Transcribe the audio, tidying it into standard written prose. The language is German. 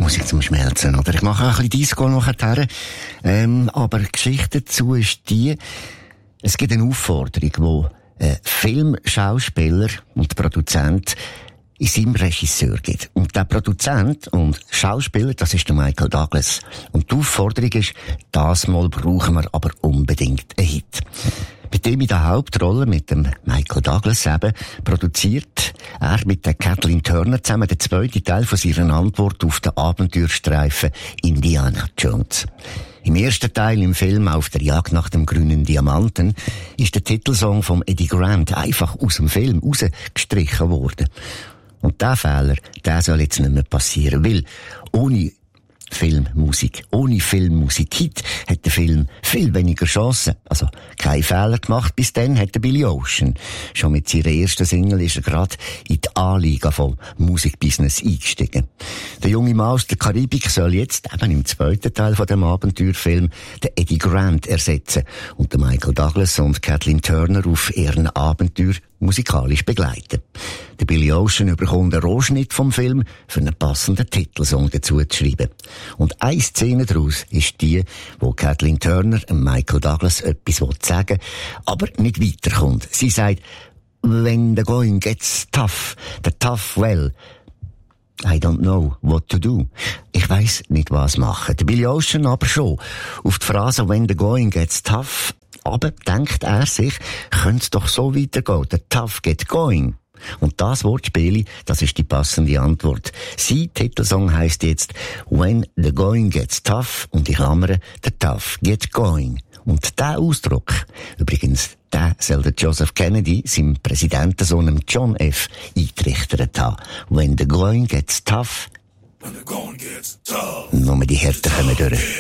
Musik zum Schmelzen, oder? Ich mache auch ein bisschen Disco nachher. Aber die Geschichte dazu ist die, es gibt eine Aufforderung, wo Filmschauspieler und Produzent in seinem Regisseur gibt. Und der Produzent und Schauspieler, das ist der Michael Douglas. Und die Aufforderung ist, das Mal brauchen wir aber unbedingt einen Hit. Mit dem in der Hauptrolle, mit dem Michael Douglas eben, produziert er mit der Kathleen Turner zusammen den zweiten Teil von seiner Antwort auf den Abenteuerstreifen Indiana Jones. Im ersten Teil im Film Auf der Jagd nach dem grünen Diamanten ist der Titelsong von Eddie Grant einfach aus dem Film rausgestrichen worden. Und der Fehler, der soll jetzt nicht mehr passieren, weil ohne Filmmusik-Hit hat der Film viel weniger Chancen. Also, kein Fehler gemacht. Bis dann hat der Billy Ocean. Schon mit seiner ersten Single ist er gerade in die A-Liga vom Musikbusiness eingestiegen. Der junge Mann aus der Karibik soll jetzt eben im zweiten Teil von dem Abenteuerfilm den Eddie Grant ersetzen und den Michael Douglas und Kathleen Turner auf ihren Abenteuer musikalisch begleiten. Der Billy Ocean bekommt einen Rohschnitt vom Film für einen passenden Titelsong dazu zu schreiben. Und eine Szene daraus ist die, wo Kathleen Turner Michael Douglas etwas sagen will, aber nicht weiterkommt. Sie sagt, when the going gets tough, the tough well, I don't know what to do. Ich weiss nicht, was machen. Der Billy Ocean aber schon. Auf die Phrase, when the going gets tough, aber denkt er sich, könnte es doch so weitergehen. The tough get going. Und das Wortspiel, das ist die passende Antwort. Sein Titelsong heisst jetzt When the going gets tough und in Klammern The tough get going. Und der Ausdruck, übrigens, der soll der Joseph Kennedy, seinem Präsidentensohn John F. eingerichtet haben. When the going gets tough, nur die Härten kommen durch.